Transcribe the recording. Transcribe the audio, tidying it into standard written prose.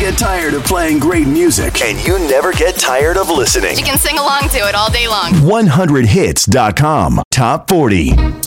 get tired of playing great music. And you never get tired of listening. You can sing along to it all day long. 100hits.com. Top 40.